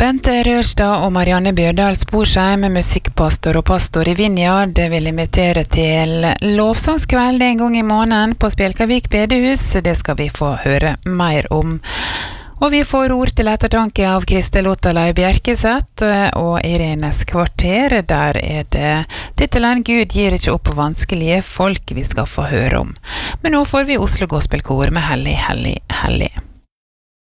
Bente Rørstad og Marianne Bjørdal Sporsheim, musikkpastor og pastor i Vinjard, vil invitere til lovsangskveld en gang i måneden på Spjelkavik bedehus. Det skal vi få høre mer om. Og vi får ord til ettertanke av Kristel Otterlei Bjerkeseth og Irenes kvarter. Der det titelen «Gud gir ikke opp vanskelige folk» vi skal få høre om. Men nå får vi Oslo Gospelkor med Hellig, Hellig, Hellig.